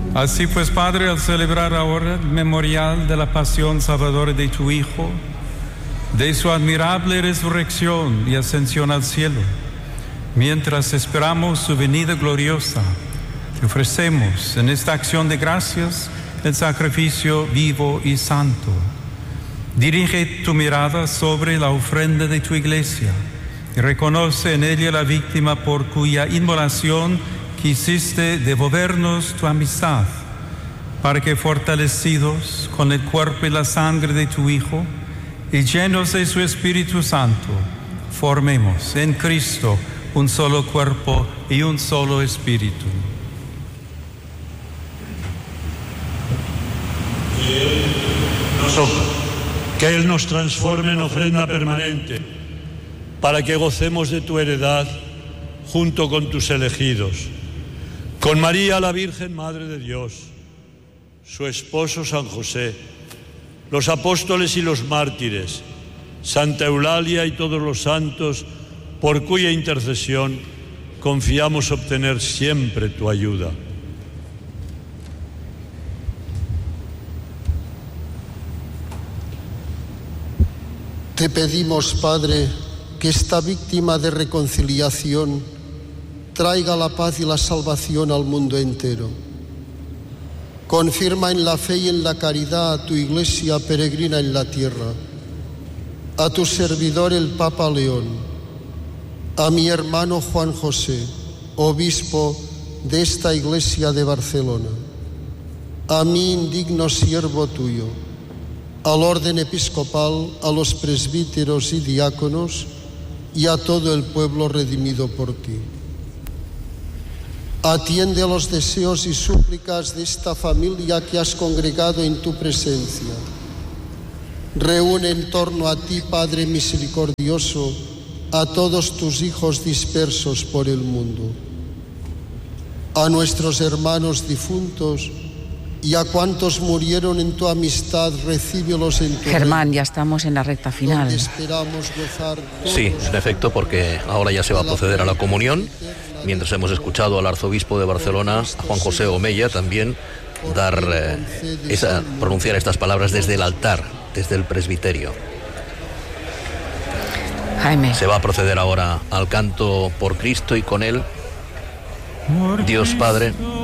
Así pues, Padre, al celebrar ahora el memorial de la pasión salvadora de tu Hijo, de su admirable resurrección y ascensión al cielo, mientras esperamos su venida gloriosa, te ofrecemos en esta acción de gracias el sacrificio vivo y santo. Dirige tu mirada sobre la ofrenda de tu Iglesia y reconoce en ella la víctima por cuya inmolación quisiste devolvernos tu amistad, para que fortalecidos con el cuerpo y la sangre de tu Hijo y llenos de su Espíritu Santo, formemos en Cristo un solo cuerpo y un solo espíritu. Que Él nos transforme en ofrenda permanente, para que gocemos de tu heredad junto con tus elegidos, con María la Virgen Madre de Dios, su esposo San José, los apóstoles y los mártires, Santa Eulalia y todos los santos, por cuya intercesión confiamos obtener siempre tu ayuda. Te pedimos, Padre, que esta víctima de reconciliación traiga la paz y la salvación al mundo entero. Confirma en la fe y en la caridad a tu Iglesia peregrina en la tierra, a tu servidor el Papa León, a mi hermano Juan José, obispo de esta Iglesia de Barcelona, a mí indigno siervo tuyo, al orden episcopal, a los presbíteros y diáconos y a todo el pueblo redimido por ti. Atiende a los deseos y súplicas de esta familia que has congregado en tu presencia. Reúne en torno a ti, Padre misericordioso, a todos tus hijos dispersos por el mundo, a nuestros hermanos difuntos y a cuantos murieron en tu amistad, recíbelos en tu Germán, reino, ya estamos en la recta final. donde esperamos gozar todos. Sí, en efecto, porque ahora ya se va a proceder a la comunión, mientras hemos escuchado al arzobispo de Barcelona, a Juan José Omeya, también pronunciar estas palabras desde el altar, desde el presbiterio. Jaime. Se va a proceder ahora al canto por Cristo y con él, Dios Padre.